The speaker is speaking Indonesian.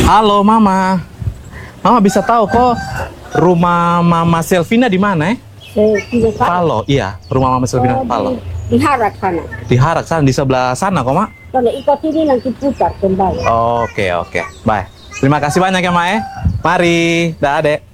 Halo Mama. Mama bisa tahu kok rumah Mama Selvina di mana? Tidak tahu. Palo, iya. Rumah Mama Selvina Palo. Di Harak sana. Di Harak sana, di sebelah sana kok, Mak. Kalau ikut ini nanti putar kembali. Oke. Bye. Terima kasih banyak ya, Mak. Mari. Dah, Adek.